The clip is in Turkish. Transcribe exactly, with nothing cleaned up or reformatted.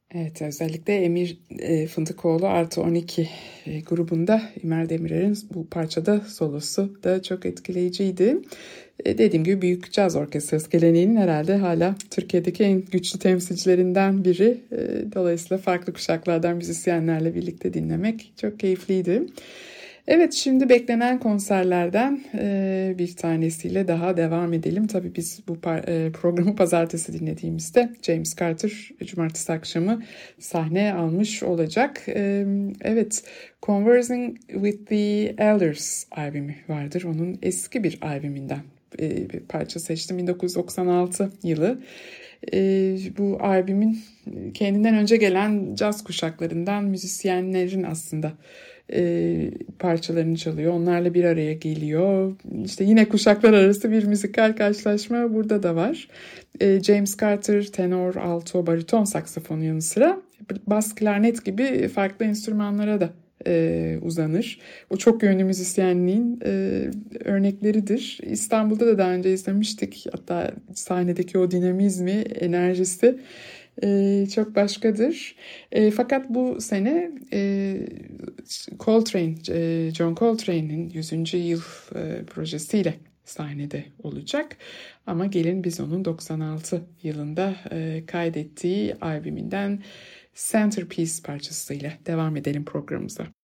Evet, özellikle Emir e, Fındıkoğlu artı on iki e, grubunda İmer Demirer'in bu parçada solosu da çok etkileyiciydi. E, dediğim gibi büyük caz orkestrası geleneğinin herhalde hala Türkiye'deki en güçlü temsilcilerinden biri. E, dolayısıyla farklı kuşaklardan müzisyenlerle birlikte dinlemek çok keyifliydi. Evet, şimdi beklenen konserlerden e, bir tanesiyle daha devam edelim. Tabii biz bu par- e, programı pazartesi dinlediğimizde James Carter cumartesi akşamı sahne almış olacak. E, evet, Conversing with the Elders albümü vardır. Onun eski bir albümünden e, bir parça seçtim. bin dokuz yüz doksan altı yılı. E, bu albümün kendinden önce gelen caz kuşaklarından müzisyenlerin aslında e, parçalarını çalıyor. Onlarla bir araya geliyor. İşte yine kuşaklar arası bir müzikal karşılaşma burada da var. E, James Carter tenor, alto, bariton saksafonu yanı sıra bas klarnet gibi farklı enstrümanlara da e, uzanır. O çok yönlü müzisyenliğin e, örnekleridir. İstanbul'da da daha önce izlemiştik. Hatta sahnedeki o dinamizmi, enerjisi Ee, çok başkadır. E, fakat bu sene e, Coltrane, e, John Coltrane'in yüzüncü yıl e, projesiyle sahnede olacak. Ama gelin biz onun doksan altı yılında e, kaydettiği albümünden Centerpiece parçasıyla devam edelim programımıza.